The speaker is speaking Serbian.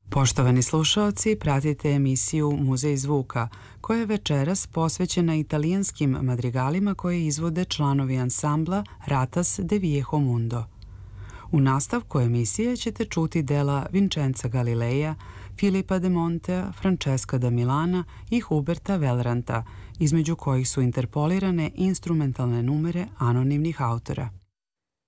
Poštovani slušaoci, pratite emisiju Muzej zvuka, koja je večeras posvećena italijanskim madrigalima koje izvode članovi ansambla Ratas de Viejo Mundo. U nastavku emisije ćete čuti dela Vincenza Galileja, Filipa de Montea, Francesca da Milana i Huberta Wellranta, između kojih su interpolirane instrumentalne numere anonimnih autora.